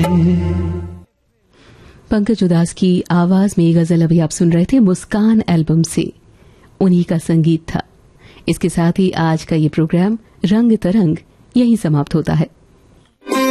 पंकज उदास की आवाज में गजल अभी आप सुन रहे थे मुस्कान एल्बम से, उन्हीं का संगीत था। इसके साथ ही आज का ये प्रोग्राम रंग तरंग यहीं समाप्त होता है।